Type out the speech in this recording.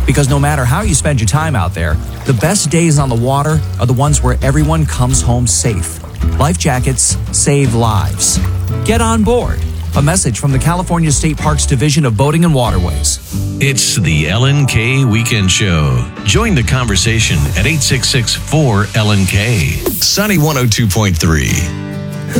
Because no matter how you spend your time out there, the best days on the water are the ones where everyone comes home safe. Life jackets save lives. Get on board. A message from the California State Parks Division of Boating and Waterways. It's the LNK Weekend Show. Join the conversation at 866-4LNK. Sunny 102.3.